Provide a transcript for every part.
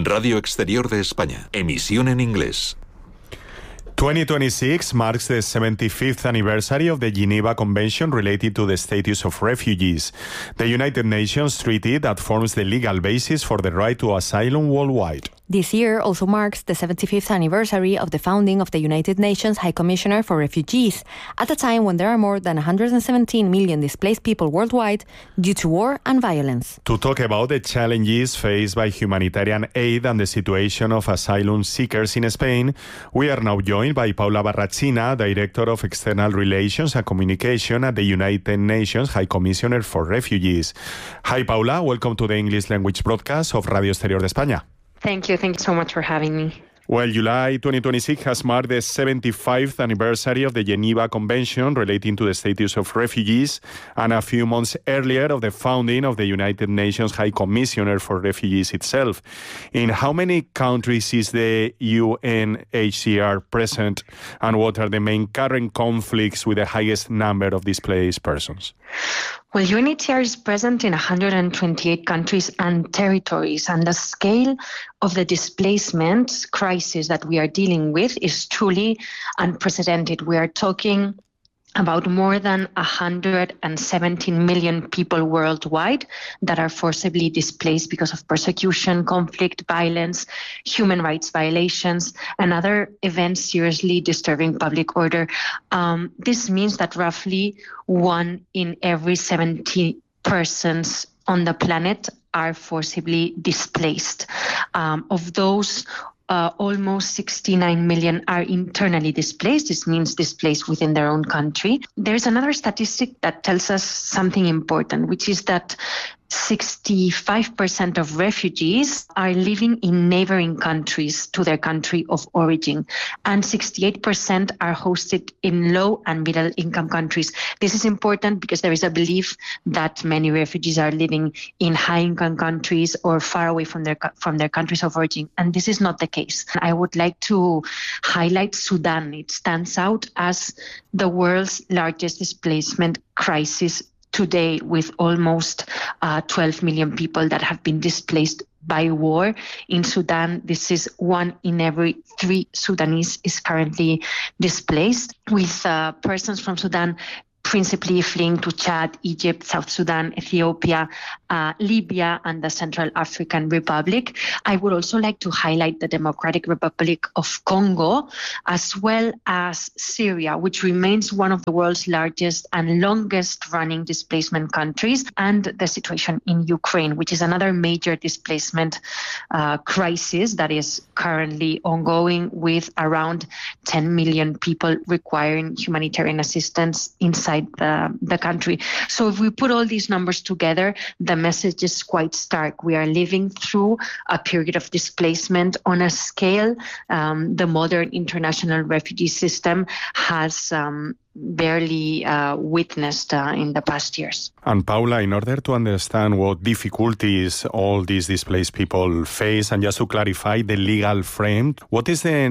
Radio Exterior de España. Emisión en inglés. 2026 marks the 75th anniversary of the Geneva Convention related to the status of refugees, the United Nations treaty that forms the legal basis for the right to asylum worldwide. This year also marks the 75th anniversary of the founding of the United Nations High Commissioner for Refugees, at a time when there are more than 117 million displaced people worldwide due to war and violence. To talk about the challenges faced by humanitarian aid and the situation of asylum seekers in Spain, we are now joined by Paula Barrachina, Director of External Relations and Communication at the United Nations High Commissioner for Refugees. Hi Paula, welcome to the English language broadcast of Radio Exterior de España. Thank you so much for having me. Well, July 2026 has marked the 75th anniversary of the Geneva Convention relating to the status of refugees, and a few months earlier of the founding of the United Nations High Commissioner for Refugees itself. In how many countries is the UNHCR present, and what are the main current conflicts with the highest number of displaced persons? Well, UNHCR is present in 128 countries and territories, and the scale of the displacement crisis that we are dealing with is truly unprecedented. We are talking about more than 117 million people worldwide that are forcibly displaced because of persecution, conflict, violence, human rights violations, and other events seriously disturbing public order. This means that roughly 1 in every 70 persons on the planet are forcibly displaced. Of those, almost 69 million are internally displaced. This means displaced within their own country. There's another statistic that tells us something important, which is that 65% of refugees are living in neighboring countries to their country of origin, and 68% are hosted in low and middle income countries. This is important because there is a belief that many refugees are living in high income countries or far away from their countries of origin, and this is not the case. I would like to highlight Sudan. It stands out as the world's largest displacement crisis today, with almost 12 million people that have been displaced by war. In Sudan, this is 1 in every 3 Sudanese is currently displaced, with persons from Sudan principally fleeing to Chad, Egypt, South Sudan, Ethiopia, Libya, and the Central African Republic. I would also like to highlight the Democratic Republic of Congo, as well as Syria, which remains one of the world's largest and longest running displacement countries, and the situation in Ukraine, which is another major displacement crisis that is currently ongoing, with around 10 million people requiring humanitarian assistance inside the country. So if we put all these numbers together, the message is quite stark. We are living through a period of displacement on a scale the modern international refugee system has barely witnessed in the past years. And Paula, in order to understand what difficulties all these displaced people face, and just to clarify the legal frame, what is the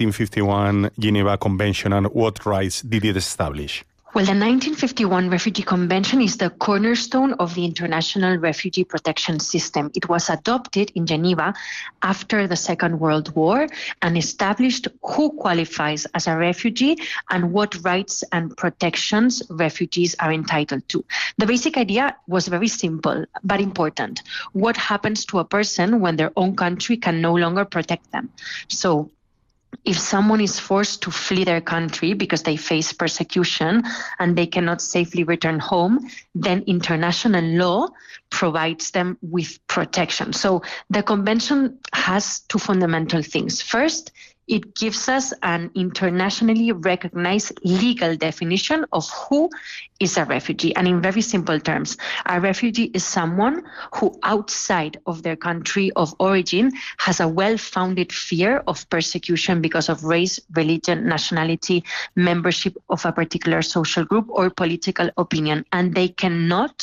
1951 Geneva Convention and what rights did it establish? Well, the 1951 Refugee Convention is the cornerstone of the international refugee protection system. It was adopted in Geneva after the Second World War and established who qualifies as a refugee and what rights and protections refugees are entitled to. The basic idea was very simple but important. What happens to a person when their own country can no longer protect them? So, if someone is forced to flee their country because they face persecution and they cannot safely return home, then international law provides them with protection. So the convention has 2 fundamental things. First, it gives us an internationally recognized legal definition of who is a refugee. And in very simple terms, a refugee is someone who outside of their country of origin has a well-founded fear of persecution because of race, religion, nationality, membership of a particular social group or political opinion. And they cannot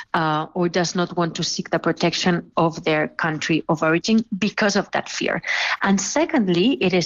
or does not want to seek the protection of their country of origin because of that fear. And secondly, it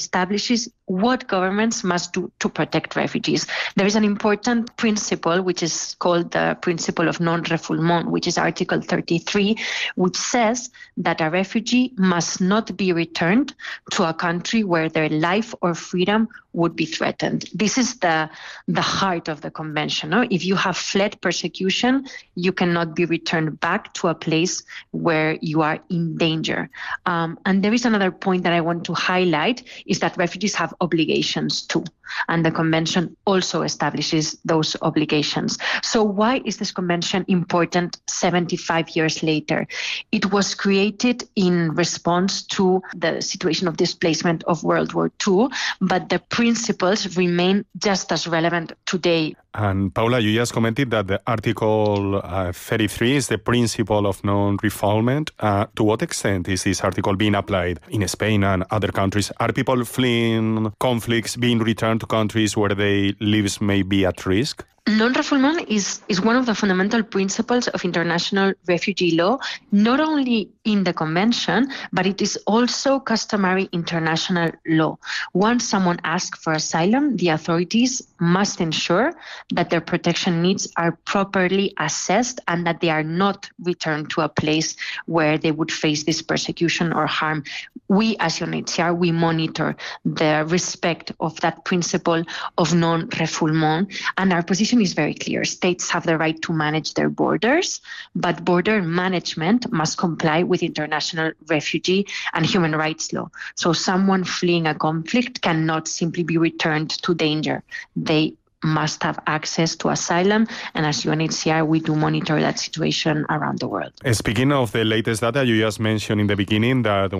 establishes what governments must do to protect refugees. There is an important principle, which is called the principle of non-refoulement, which is Article 33, which says that a refugee must not be returned to a country where their life or freedom would be threatened. This is the heart of the convention. No? If you have fled persecution, you cannot be returned back to a place where you are in danger. And there is another point that I want to highlight, is that refugees have obligations too. And the convention also establishes those obligations. So why is this convention important 75 years later? It was created in response to the situation of displacement of World War II, but the principles remain just as relevant today. And Paula, you just commented that the Article 33 is the principle of non-refoulement. To what extent is this article being applied in Spain and other countries? Are people fleeing conflicts being returned to countries where their lives may be at risk? Non-refoulement is one of the fundamental principles of international refugee law, not only in the convention, but it is also customary international law. Once someone asks for asylum, the authorities must ensure that their protection needs are properly assessed and that they are not returned to a place where they would face this persecution or harm. We, as UNHCR, we monitor the respect of that principle of non-refoulement, and our position is very clear. States have the right to manage their borders, but border management must comply with international refugee and human rights law. So someone fleeing a conflict cannot simply be returned to danger. They must have access to asylum, and as UNHCR, we do monitor that situation around the world. Speaking of the latest data, you just mentioned in the beginning that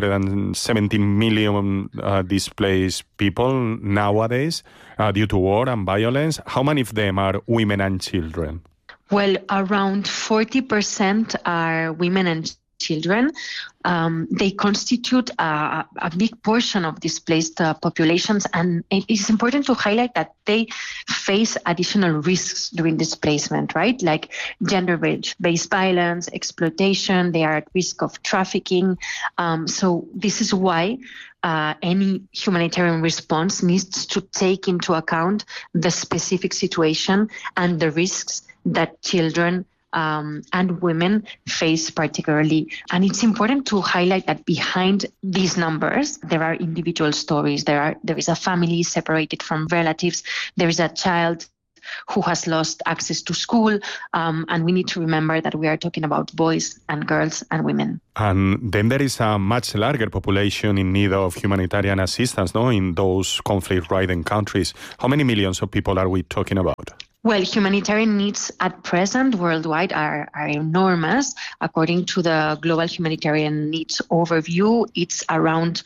117 million displaced people nowadays due to war and violence. How many of them are women and children? Well, around 40% are women and children. They constitute a big portion of displaced populations, and it is important to highlight that they face additional risks during displacement, right? Like gender-based violence, exploitation, they are at risk of trafficking. So this is why any humanitarian response needs to take into account the specific situation and the risks that children and women face particularly. And it's important to highlight that behind these numbers, there are individual stories. There is a family separated from relatives. There is a child who has lost access to school. And we need to remember that we are talking about boys and girls and women. And then there is a much larger population in need of humanitarian assistance, no, in those conflict-ridden countries. How many millions of people are we talking about? Well, humanitarian needs at present worldwide are enormous. According to the Global Humanitarian Needs Overview, it's around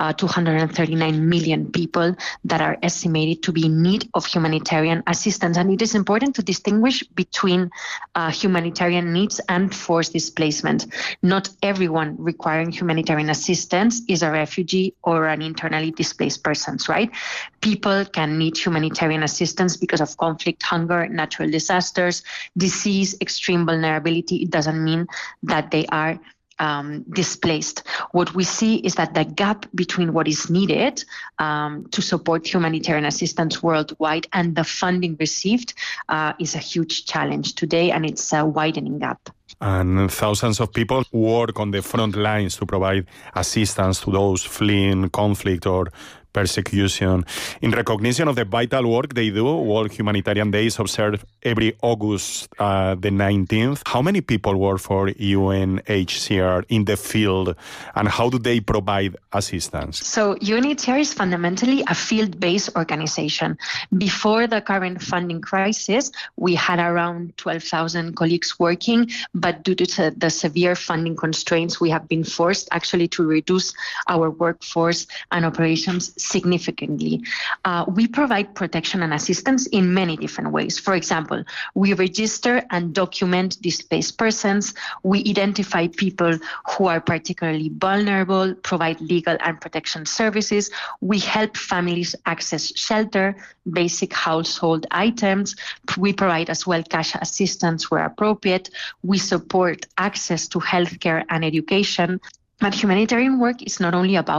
239 million people that are estimated to be in need of humanitarian assistance. And it is important to distinguish between humanitarian needs and forced displacement. Not everyone requiring humanitarian assistance is a refugee or an internally displaced person, right? People can need humanitarian assistance because of conflict, hunger, natural disasters, disease, extreme vulnerability. It doesn't mean that they are displaced. What we see is that the gap between what is needed to support humanitarian assistance worldwide and the funding received is a huge challenge today, and it's a widening gap. And thousands of people work on the front lines to provide assistance to those fleeing conflict or persecution. In recognition of the vital work they do, World Humanitarian Day is observed every August the 19th. How many people work for UNHCR in the field, and how do they provide assistance? So UNHCR is fundamentally a field-based organization. Before the current funding crisis, we had around 12,000 colleagues working, but due to the severe funding constraints, we have been forced actually to reduce our workforce and operations significantly. We provide protection and assistance in many different ways. For example, we register and document displaced persons. We identify people who are particularly vulnerable, provide legal and protection services. We help families access shelter, basic household items. We provide as well cash assistance where appropriate. We support access to healthcare and education. But humanitarian work is not only about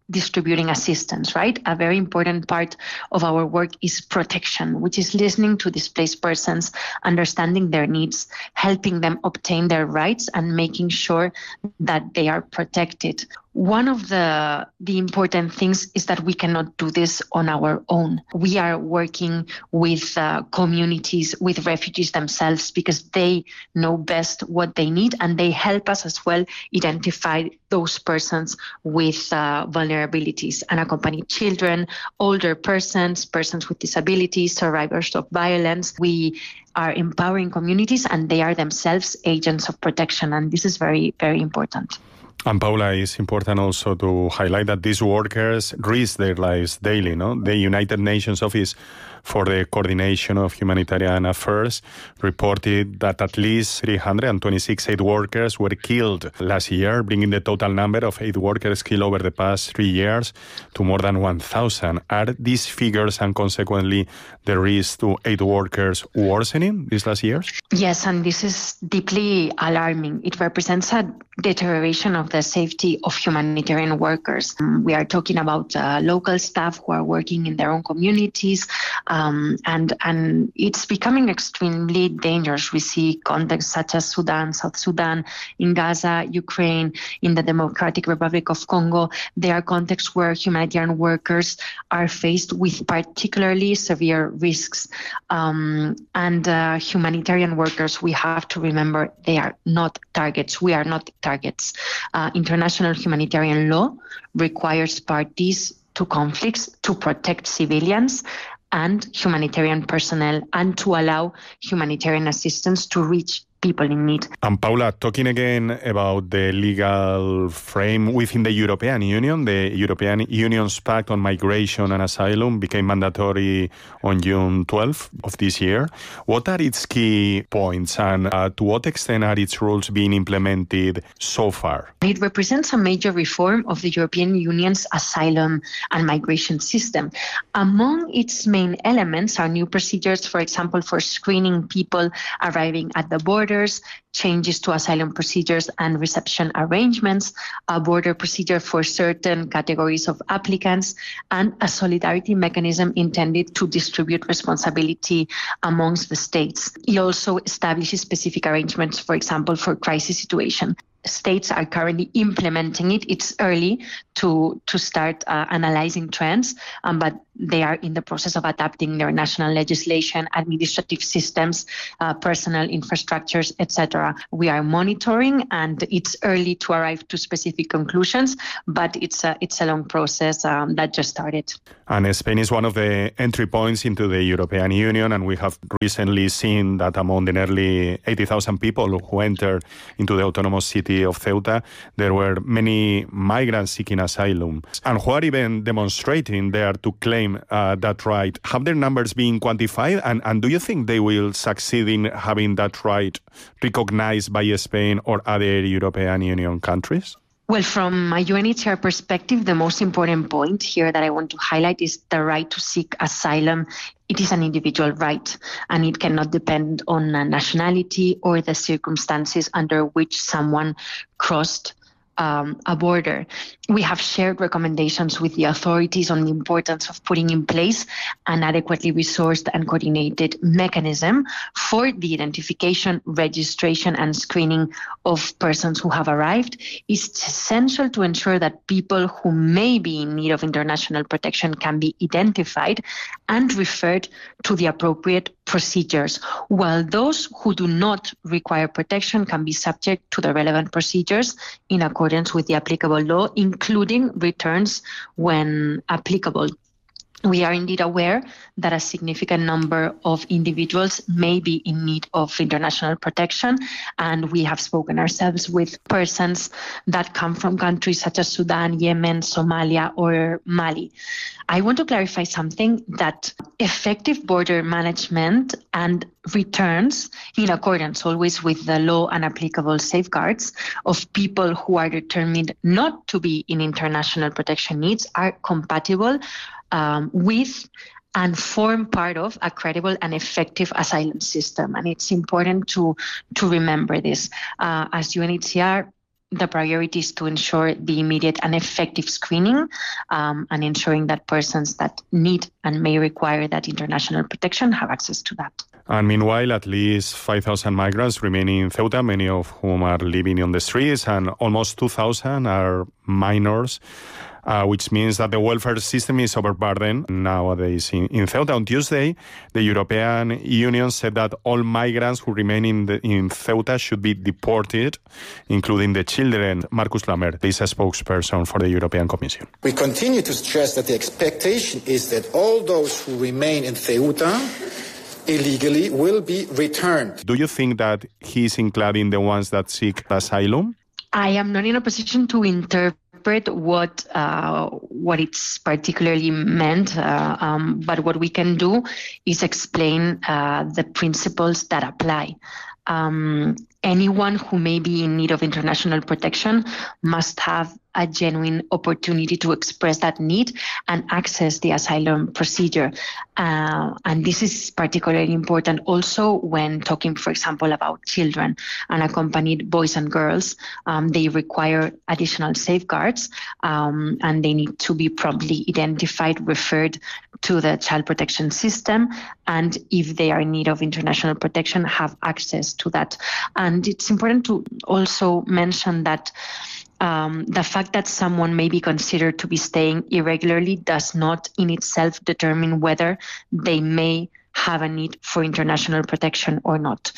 distributing assistance, right? A very important part of our work is protection, which is listening to displaced persons, understanding their needs, helping them obtain their rights, and making sure that they are protected. One of the important things is that we cannot do this on our own. We are working with communities, with refugees themselves, because they know best what they need, and they help us as well identify those persons with vulnerabilities, unaccompanied children, older persons, persons with disabilities, survivors of violence. We are empowering communities, and they are themselves agents of protection, and this is very, very important. And Paula, it's important also to highlight that these workers risk their lives daily, no? The United Nations Office for the Coordination of Humanitarian Affairs reported that at least 326 aid workers were killed last year, bringing the total number of aid workers killed over the past 3 years to more than 1,000. Are these figures and consequently the risk to aid workers worsening these last years? Yes, and this is deeply alarming. It represents a deterioration of the safety of humanitarian workers. We are talking about local staff who are working in their own communities, and it's becoming extremely dangerous. We see contexts such as Sudan, South Sudan, in Gaza, Ukraine, in the Democratic Republic of Congo. There are contexts where humanitarian workers are faced with particularly severe risks. And humanitarian workers, we have to remember, they are not targets. We are not targets. International humanitarian law requires parties to conflicts to protect civilians and humanitarian personnel, and to allow humanitarian assistance to reach people in need. And Paula, talking again about the legal frame within the European Union, the European Union's Pact on Migration and Asylum became mandatory on June 12th of this year. What are its key points, and to what extent are its rules being implemented so far? It represents a major reform of the European Union's asylum and migration system. Among its main elements are new procedures, for example, for screening people arriving at the border, changes to asylum procedures and reception arrangements, a border procedure for certain categories of applicants, and a solidarity mechanism intended to distribute responsibility amongst the states. It also establishes specific arrangements, for example, for crisis situations. States are currently implementing it. It's early to start analyzing trends, but they are in the process of adapting their national legislation, administrative systems, personal infrastructures, etc. We are monitoring, and it's early to arrive to specific conclusions, but it's a long process that just started. And Spain is one of the entry points into the European Union, and we have recently seen that among the nearly 80,000 people who entered into the autonomous city of Ceuta, there were many migrants seeking asylum, and who are even demonstrating there to claim that right. Have their numbers been quantified, and do you think they will succeed in having that right recognized by Spain or other European Union countries? Well, from a UNHCR perspective, the most important point here that I want to highlight is the right to seek asylum. It is an individual right, and it cannot depend on nationality or the circumstances under which someone crossed a border. We have shared recommendations with the authorities on the importance of putting in place an adequately resourced and coordinated mechanism for the identification, registration, and screening of persons who have arrived. It's essential to ensure that people who may be in need of international protection can be identified and referred to the appropriate procedures, while those who do not require protection can be subject to the relevant procedures in accordance with the applicable law, including returns when applicable. We are indeed aware that a significant number of individuals may be in need of international protection, and we have spoken ourselves with persons that come from countries such as Sudan, Yemen, Somalia, or Mali. I want to clarify something, that effective border management and returns, in accordance always with the law and applicable safeguards of people who are determined not to be in international protection needs, are compatible with and form part of a credible and effective asylum system. And it's important to remember this. As UNHCR, the priority is to ensure the immediate and effective screening and ensuring that persons that need and may require that international protection have access to that. And meanwhile, at least 5,000 migrants remain in Ceuta, many of whom are living on the streets, and almost 2,000 are minors, which means that the welfare system is overburdened nowadays in Ceuta. On Tuesday, the European Union said that all migrants who remain in Ceuta should be deported, including the children. Marcus Lambert is a spokesperson for the European Commission. We continue to stress that the expectation is that all those who remain in Ceuta illegally will be returned. Do you think that he's including the ones that seek asylum? I am not in a position to interpret what it's particularly meant, but what we can do is explain the principles that apply. Anyone who may be in need of international protection must have a genuine opportunity to express that need and access the asylum procedure. And this is particularly important also when talking, for example, about children, unaccompanied boys and girls. They require additional safeguards and they need to be promptly identified, referred to the child protection system, and if they are in need of international protection, have access to that. And it's important to also mention that the fact that someone may be considered to be staying irregularly does not in itself determine whether they may have a need for international protection or not.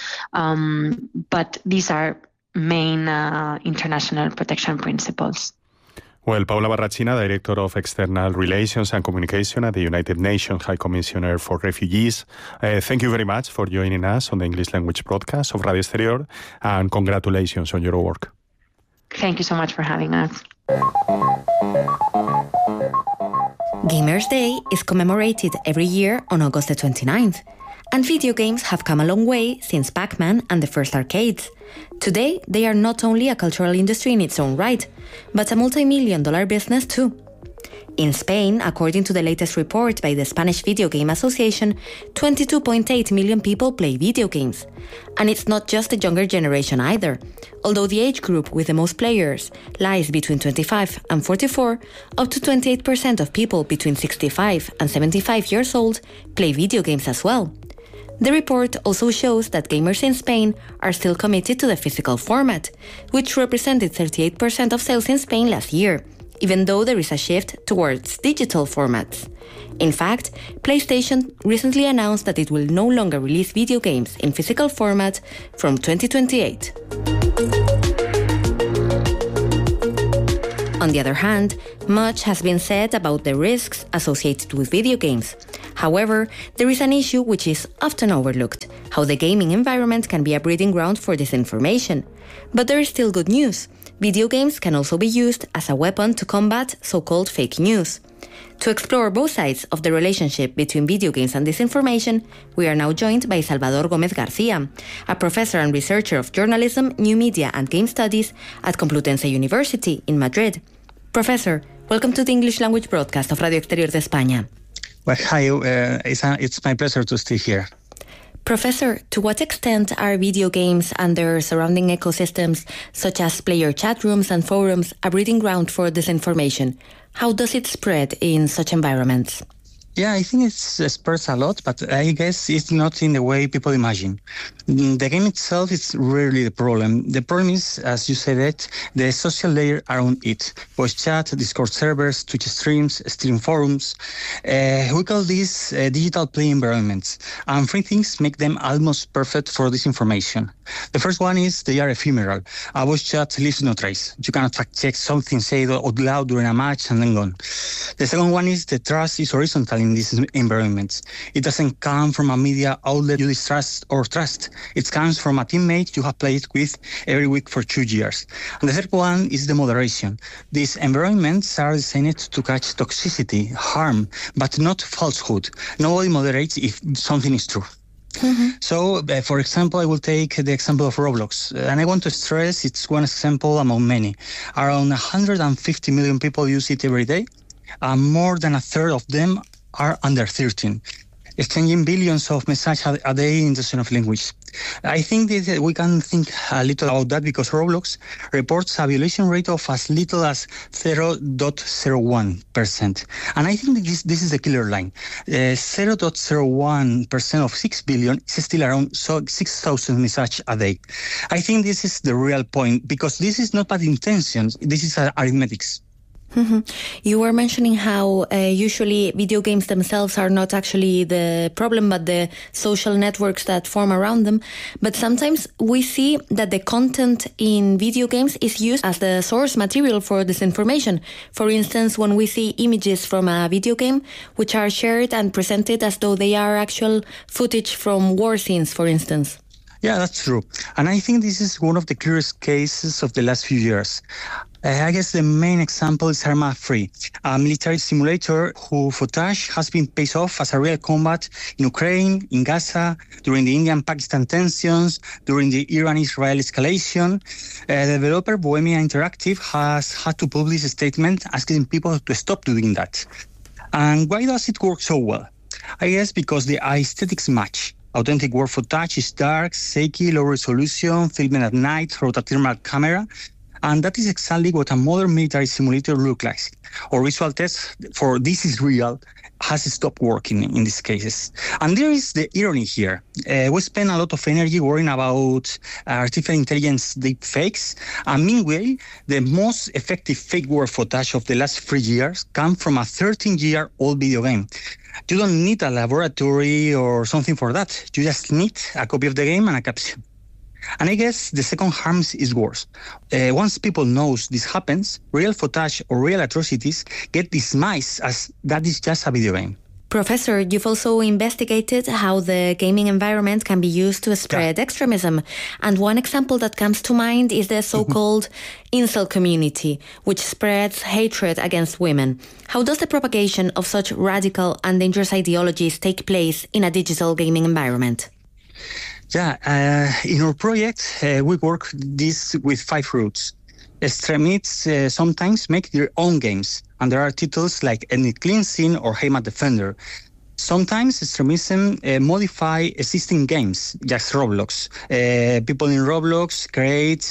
But these are main international protection principles. Well, Paula Barrachina, Director of External Relations and Communication at the United Nations High Commissioner for Refugees, thank you very much for joining us on the English language broadcast of Radio Exterior, and congratulations on your work. Thank you so much for having us. Gamers' Day is commemorated every year on August the 29th, and video games have come a long way since Pac-Man and the first arcades. Today, they are not only a cultural industry in its own right, but a multi-million-dollar business too. In Spain, according to the latest report by the Spanish Video Game Association, 22.8 million people play video games. And it's not just the younger generation either. Although the age group with the most players lies between 25 and 44, up to 28% of people between 65 and 75 years old play video games as well. The report also shows that gamers in Spain are still committed to the physical format, which represented 38% of sales in Spain last year, even though there is a shift towards digital formats. In fact, PlayStation recently announced that it will no longer release video games in physical format from 2028. On the other hand, much has been said about the risks associated with video games. However, there is an issue which is often overlooked: how the gaming environment can be a breeding ground for disinformation. But there is still good news. Video games can also be used as a weapon to combat so-called fake news. To explore both sides of the relationship between video games and disinformation, we are now joined by Salvador Gómez García, a professor and researcher of journalism, new media and game studies at Complutense University in Madrid. Professor, welcome to the English language broadcast of Radio Exterior de España. Well, hi, it's my pleasure to stay here. Professor, to what extent are video games and their surrounding ecosystems, such as player chat rooms and forums, a breeding ground for disinformation? How does it spread in such environments? Yeah, I think it spreads a lot, but I guess it's not in the way people imagine. The game itself is rarely the problem. The problem is, as you said it, the social layer around it. Voice chat, Discord servers, Twitch streams, Steam forums. We call these digital play environments. And three things make them almost perfect for disinformation. The first one is they are ephemeral. A voice chat leaves no trace. You cannot fact-check something said out loud during a match and then gone. The second one is the trust is horizontal in these environments. It doesn't come from a media outlet you distrust or trust. It comes from a teammate you have played with every week for 2 years. And the third one is the moderation. These environments are designed to catch toxicity, harm, but not falsehood. Nobody moderates if something is true. Mm-hmm. So, for example, I will take the example of Roblox. And I want to stress it's one example among many. Around 150 million people use it every day. And more than a third of them are under 13, exchanging billions of messages a day in dozens of languages. I think that we can think a little about that because Roblox reports a violation rate of as little as 0.01%. And I think this is the killer line. 0.01% of 6 billion is still around 6,000 messages a day. I think this is the real point because this is not bad intentions. This is arithmetics. Mm-hmm. You were mentioning how usually video games themselves are not actually the problem, but the social networks that form around them. But sometimes we see that the content in video games is used as the source material for disinformation. For instance, when we see images from a video game, which are shared and presented as though they are actual footage from war scenes, for instance. Yeah, that's true. And I think this is one of the clearest cases of the last few years. I guess the main example is Arma Free, a military simulator whose footage has been paid off as a real combat in Ukraine, in Gaza, during the Indian-Pakistan tensions, during the Iran-Israel escalation. The developer Bohemia Interactive has had to publish a statement asking people to stop doing that. And why does it work so well? I guess because the aesthetics match. Authentic war footage is dark, shaky, low resolution, filming at night, rotathermal camera. And that is exactly what a modern military simulator looks like. Our visual test for this is real has stopped working in these cases. And there is the irony here. We spend a lot of energy worrying about artificial intelligence deep fakes. And meanwhile, the most effective fake war footage of the last 3 years come from a 13-year-old video game. You don't need a laboratory or something for that. You just need a copy of the game and a caption. And I guess the second harm is worse. Once people know this happens, real footage or real atrocities get dismissed as that is just a video game. Professor, you've also investigated how the gaming environment can be used to spread extremism. And one example that comes to mind is the so-called incel community, which spreads hatred against women. How does the propagation of such radical and dangerous ideologies take place in a digital gaming environment? Yeah, in our project, we work this with 5 routes. Extremists sometimes make their own games, and there are titles like Ethnic Cleansing or Heimat Defender. Sometimes extremism modify existing games, just Roblox. People in Roblox create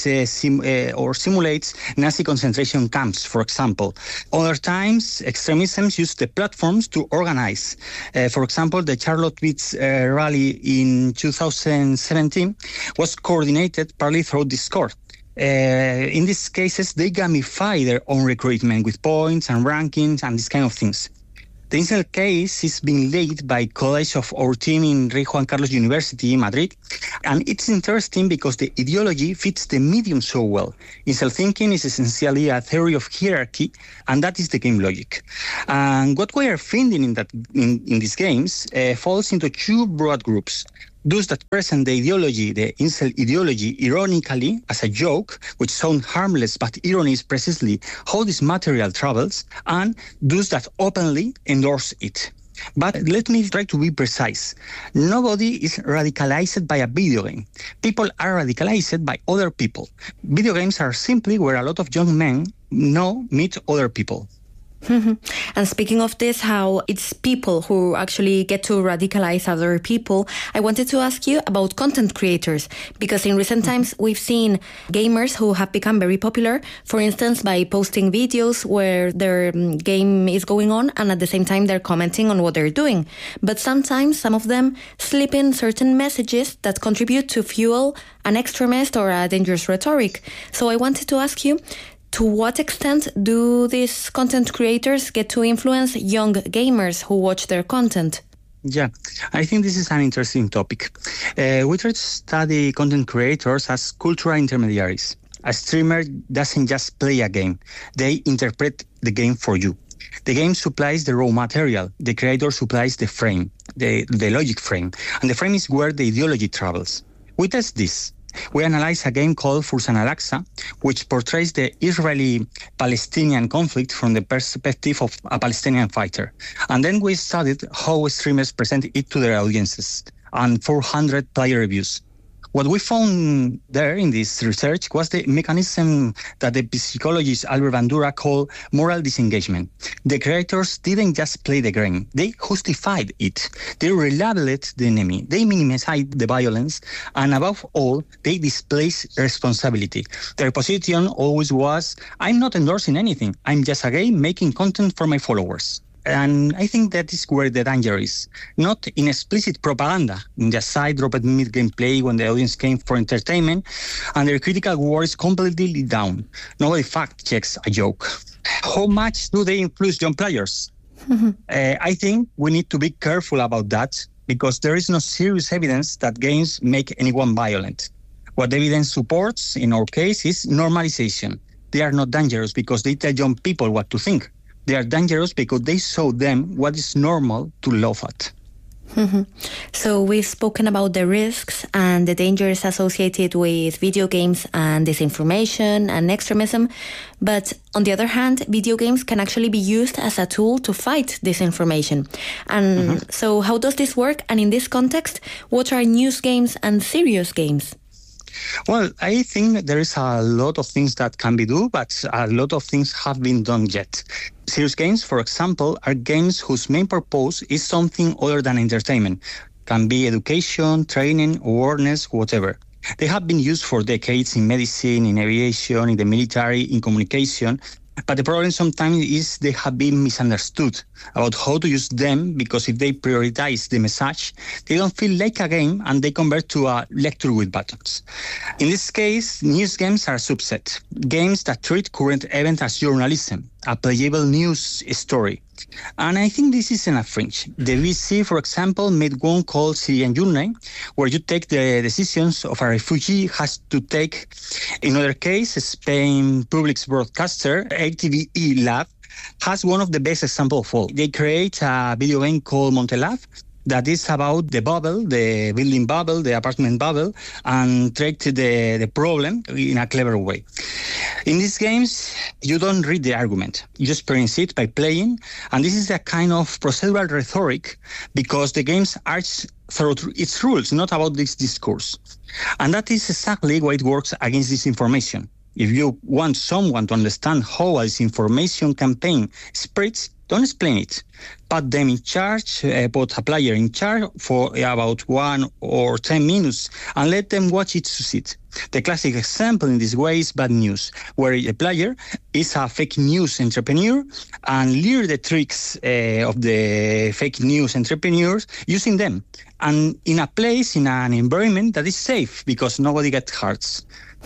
or simulate Nazi concentration camps, for example. Other times, extremism use the platforms to organize. For example, the Charlottesville rally in 2017 was coordinated partly through Discord. In these cases, they gamify their own recruitment with points and rankings and these kind of things. The incel case is being led by college of our team in Rey Juan Carlos University in Madrid. And it's interesting because the ideology fits the medium so well. Incel thinking is essentially a theory of hierarchy, and that is the game logic. And what we are finding in these games falls into 2 broad groups. Those that present the ideology, the incel ideology, ironically as a joke, which sound harmless, but irony is precisely how this material travels, and those that openly endorse it. But let me try to be precise. Nobody is radicalized by a video game. People are radicalized by other people. Video games are simply where a lot of young men meet other people. And speaking of this, how it's people who actually get to radicalize other people, I wanted to ask you about content creators, because in recent times we've seen gamers who have become very popular, for instance, by posting videos where their game is going on and at the same time they're commenting on what they're doing. But sometimes some of them slip in certain messages that contribute to fuel an extremist or a dangerous rhetoric. So I wanted to ask you, to what extent do these content creators get to influence young gamers who watch their content? Yeah, I think this is an interesting topic. We try to study content creators as cultural intermediaries. A streamer doesn't just play a game, they interpret the game for you. The game supplies the raw material, the creator supplies the frame, the logic frame, and the frame is where the ideology travels. We test this. We analyze a game called Fursan Al-Aqsa, which portrays the Israeli-Palestinian conflict from the perspective of a Palestinian fighter. And then we studied how streamers present it to their audiences, and 400 player reviews. What we found there in this research was the mechanism that the psychologist Albert Bandura called moral disengagement. The creators didn't just play the game, they justified it. They relabeled the enemy, they minimized the violence, and above all, they displaced responsibility. Their position always was, I'm not endorsing anything, I'm just a game making content for my followers. And I think that is where the danger is. Not in explicit propaganda, in the side-dropped mid-gameplay when the audience came for entertainment, and their critical war is completely down. Nobody fact-checks a joke. How much do they influence young players? I think we need to be careful about that, because there is no serious evidence that games make anyone violent. What evidence supports, in our case, is normalization. They are not dangerous because they tell young people what to think. They are dangerous because they show them what is normal to laugh at. So we've spoken about the risks and the dangers associated with video games and disinformation and extremism. But on the other hand, video games can actually be used as a tool to fight disinformation. And so how does this work? And in this context, what are news games and serious games? Well, I think there is a lot of things that can be done, but a lot of things have been done yet. Serious games, for example, are games whose main purpose is something other than entertainment. Can be education, training, awareness, whatever. They have been used for decades in medicine, in aviation, in the military, in communication. But the problem sometimes is they have been misunderstood about how to use them, because if they prioritize the message, they don't feel like a game and they convert to a lecture with buttons. In this case, news games are a subset. Games that treat current events as journalism, a playable news story. And I think this is enough fringe. The BBC, for example, made one called Syrian Journey, where you take the decisions of a refugee has to take. In other case, Spain public broadcaster, ATVE Lab, has one of the best examples of all. They create a video game called Montelab, that is about the bubble, the building bubble, the apartment bubble, and treat the problem in a clever way. In these games, you don't read the argument. You experience it by playing, and this is a kind of procedural rhetoric because the games arch through its rules, not about this discourse. And that is exactly why it works against disinformation. If you want someone to understand how a disinformation campaign spreads, don't explain it. Put them in charge, put a player in charge for about 1 or 10 minutes and let them watch it succeed. The classic example in this way is Bad News, where a player is a fake news entrepreneur and learn the tricks of the fake news entrepreneurs using them. And in a place, in an environment that is safe because nobody gets hurt.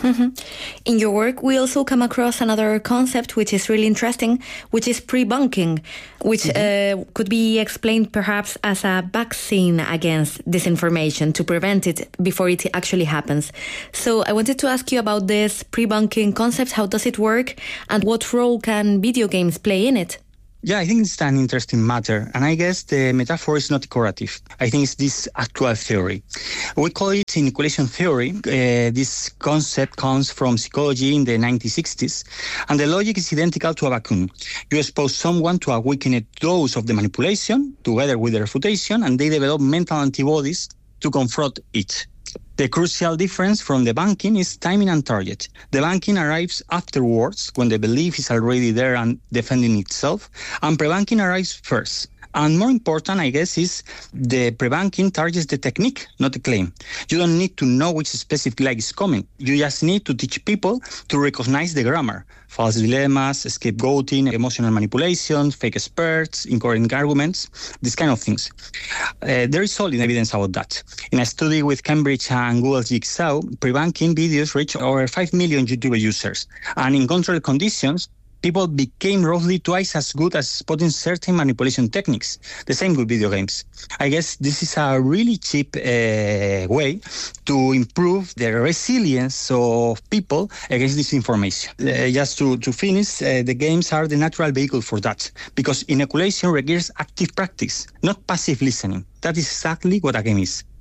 In your work, we also come across another concept which is really interesting, which is pre-bunking, which could be explained perhaps as a vaccine against disinformation to prevent it before it actually happens. So I wanted to ask you about this pre-bunking concept. How does it work and what role can video games play in it? Yeah, I think it's an interesting matter. And I guess the metaphor is not decorative. I think it's this actual theory. We call it inoculation theory. This concept comes from psychology in the 1960s. And the logic is identical to a vaccine. You expose someone to a weakened dose of the manipulation, together with the refutation, and they develop mental antibodies to confront it. The crucial difference from the bunking is timing and target. The bunking arrives afterwards, when the belief is already there and defending itself, and pre-bunking arrives first. And more important, I guess, is the pre-bunking targets the technique, not the claim. You don't need to know which specific leg is coming. You just need to teach people to recognize the grammar. False dilemmas, scapegoating, emotional manipulation, fake experts, incorrect arguments, these kind of things. There is solid evidence about that. In a study with Cambridge and Google Jigsaw, pre-bunking videos reached over 5 million YouTube users. And in controlled conditions, people became roughly twice as good at spotting certain manipulation techniques. The same with video games. I guess this is a really cheap way to improve the resilience of people against disinformation. Just to finish, the games are the natural vehicle for that, because inoculation requires active practice, not passive listening. That is exactly what a game is.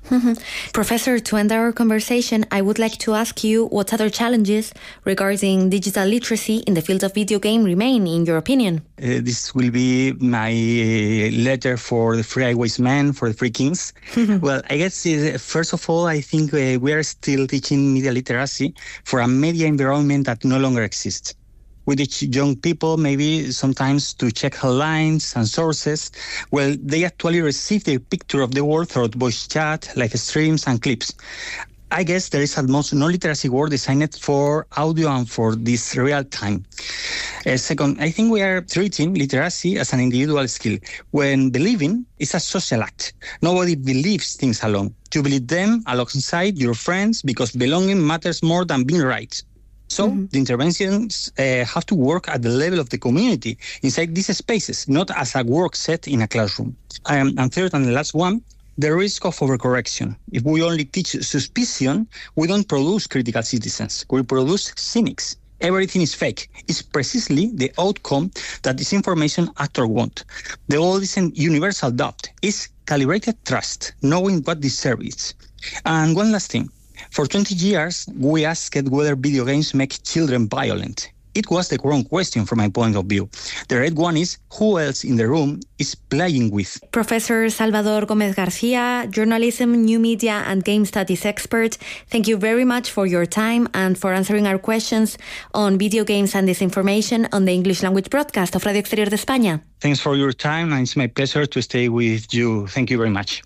Professor, to end our conversation, I would like to ask you what other challenges regarding digital literacy in the field of video game remain, in your opinion? This will be my letter for the Free Highways Men, for the Free Kings. Well, I guess, first of all, I think we are still teaching media literacy for a media environment that no longer exists. We teach young people maybe sometimes to check headlines and sources. Well, they actually receive the picture of the world through voice chat, live streams, and clips. I guess there is at most no literacy word designed for audio and for this real time. Second, I think we are treating literacy as an individual skill, when believing is a social act. Nobody believes things alone. You believe them alongside your friends because belonging matters more than being right. So the interventions have to work at the level of the community inside these spaces, not as a work set in a classroom. And third and the last one, the risk of overcorrection. If we only teach suspicion, we don't produce critical citizens. We produce cynics. Everything is fake. It's precisely the outcome that disinformation actors want. The goal isn't universal doubt. It's calibrated trust, knowing what deserves. And one last thing. For 20 years, we asked whether video games make children violent. It was the wrong question from my point of view. The right one is, who else in the room is playing with? Professor Salvador Gómez García, journalism, new media and game studies expert, thank you very much for your time and for answering our questions on video games and disinformation on the English language broadcast of Radio Exterior de España. Thanks for your time, and it's my pleasure to stay with you. Thank you very much.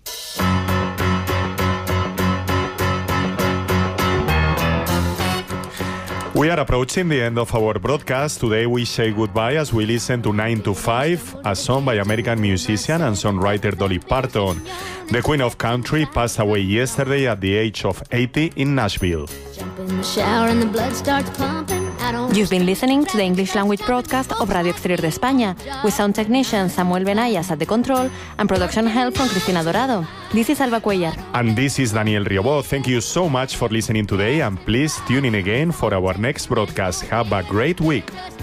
We are approaching the end of our broadcast. Today we say goodbye as we listen to 9 to 5, a song by American musician and songwriter Dolly Parton. The Queen of Country passed away yesterday at the age of 80 in Nashville. You've been listening to the English language broadcast of Radio Exterior de España, with sound technician Samuel Benayas at the control and production help from Cristina Dorado. This is Alba Cuellar. And this is Daniel Riobó. Thank you so much for listening today, and please tune in again for our next broadcast. Have a great week.